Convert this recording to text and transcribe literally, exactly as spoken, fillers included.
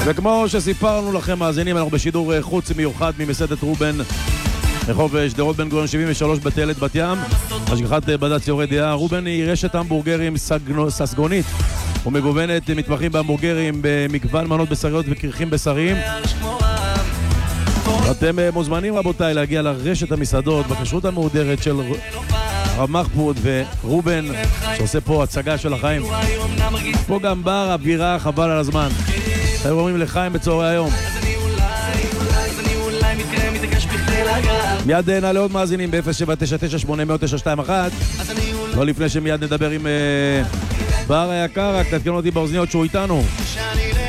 וכמו שסיפרנו לכם מאזינים, אנחנו בשידור חוץ מיוחד ממסעדת רובן רחוב שדרות בן גוריון שבעים ושלוש בתלת בת ים, השגחת בד"ץ יורה דעה. רובן היא רשת המבורגרים סגנו, ססגונית ומגוונת מטבחים בהמבורגרים במגוון מנות בשריות וקרחים בשריים. אתם מוזמנים רבותיי להגיע לרשת המסעדות בכשרות המהודרת של הרב מחפוד ורובן שעושה פה הצגה של החיים. פה גם בר אווירה חבל על הזמן. היו אומרים לחיים בצהרי היום. מיד נעלה עוד מאזינים ב-אפס שבע תשע תשע שמונה אפס אפס תשע שתיים אחת. לא לפני שמיד נדבר עם בר היקר, רק תתקנו אותי באוזניות שהוא איתנו.